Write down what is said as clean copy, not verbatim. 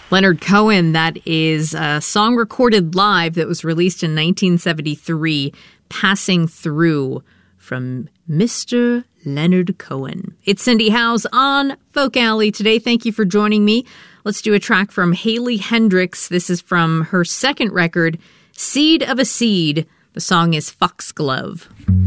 Leonard Cohen, that is a song recorded live that was released in 1973, Passing Through, from Mr. Leonard Cohen. It's Cindy Howes on Folk Alley today. Thank you for joining me. Let's do a track from Haley Hendricks. This is from her second record, Seed of a Seed. The song is Foxglove.